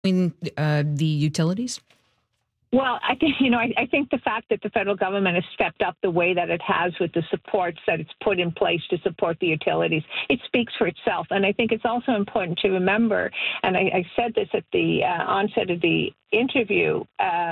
in the utilities? Well, I think, I think the fact that the federal government has stepped up the way that it has with the supports that it's put in place to support the utilities, it speaks for itself. And I think it's also important to remember, and I said this at the onset of the interview,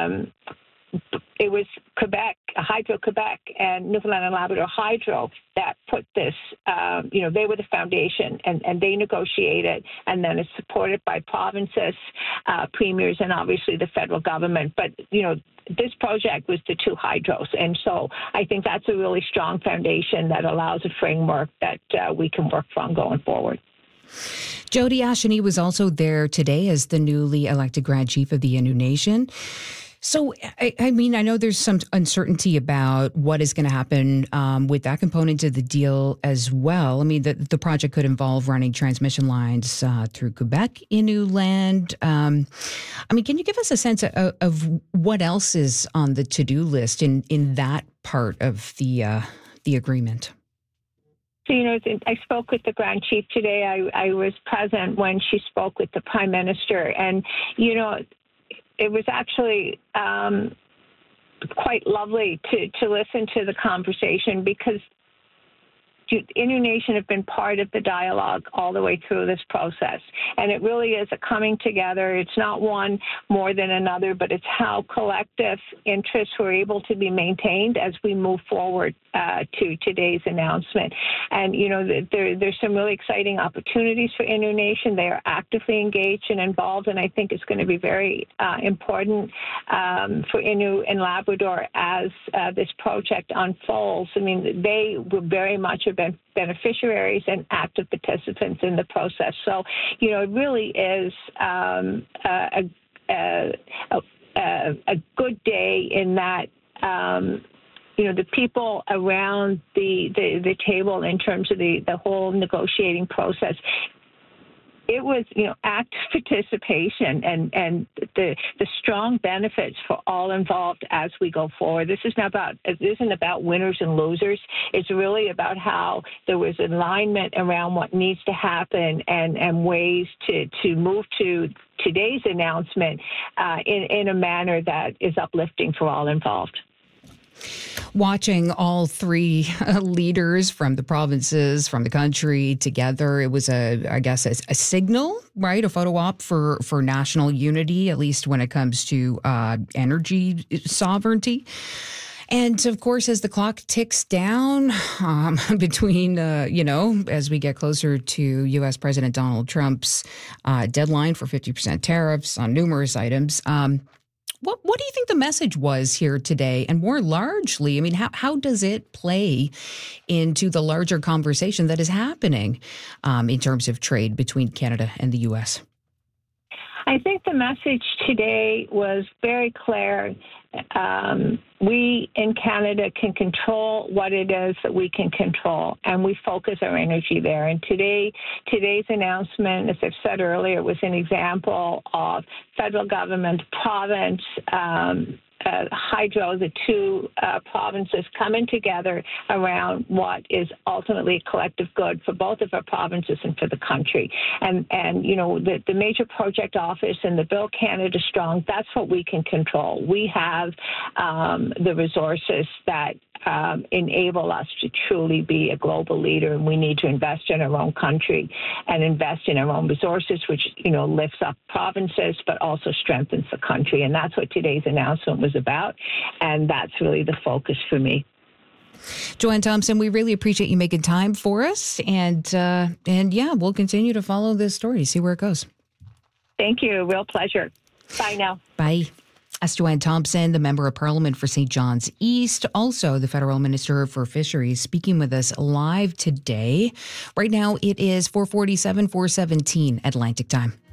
it was Quebec, Hydro-Quebec and Newfoundland and Labrador Hydro that put this, they were the foundation and they negotiated, and then it's supported by provinces, premiers, and obviously the federal government. But, this project was the two hydros. And so I think that's a really strong foundation that allows a framework that we can work from going forward. Jody Asheny was also there today as the newly elected Grand Chief of the Innu Nation. So, I mean, I know there's some uncertainty about what is going to happen with that component of the deal as well. I mean, the project could involve running transmission lines through Quebec, Innu land. I mean, can you give us a sense of what else is on the to-do list in that part of the agreement? So, I spoke with the Grand Chief today. I was present when she spoke with the Prime Minister. And, it was actually quite lovely to listen to the conversation because Innu Nation have been part of the dialogue all the way through this process. And it really is a coming together. It's not one more than another, but it's how collective interests were able to be maintained as we move forward to today's announcement. And, there's some really exciting opportunities for Innu Nation. They are actively engaged and involved, and I think it's going to be very important for Innu and Labrador as this project unfolds. I mean, they were very much beneficiaries and active participants in the process. So, it really is a good day in that, the people around the table in terms of the whole negotiating process, it was, active participation and the strong benefits for all involved as we go forward. It isn't about winners and losers. It's really about how there was alignment around what needs to happen and ways to move to today's announcement in a manner that is uplifting for all involved. Watching all three leaders from the provinces, from the country together, it was a signal, right? A photo op for national unity, at least when it comes to energy sovereignty. And of course, as the clock ticks down between, as we get closer to U.S. President Donald Trump's deadline for 50% tariffs on numerous items, What do you think the message was here today? And more largely, I mean, how does it play into the larger conversation that is happening in terms of trade between Canada and the U.S.? I think the message today was very clear. We in Canada can control what it is that we can control, and we focus our energy there. And today's announcement, as I've said earlier, was an example of federal government, province, Hydro, the two provinces coming together around what is ultimately a collective good for both of our provinces and for the country. And the Major Project Office and the Build Canada Strong, that's what we can control. We have the resources that enable us to truly be a global leader, and we need to invest in our own country and invest in our own resources, which lifts up provinces but also strengthens the country. And that's what today's announcement was about, and that's really the focus for me. Joanne Thompson, we really appreciate you making time for us, and we'll continue to follow this story, see where it goes. Thank you. Real pleasure. Bye now. Bye. That's Joanne Thompson, the Member of Parliament for St. John's East, also the Federal Minister for Fisheries, speaking with us live today. Right now, it is 4:47, 4:17 Atlantic time.